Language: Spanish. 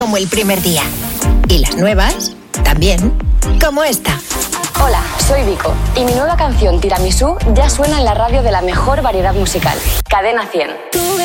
como el primer día. Y las nuevas, también, como esta. Hola, soy Vico y mi nueva canción Tiramisú ya suena en la radio de la mejor variedad musical, Cadena 100.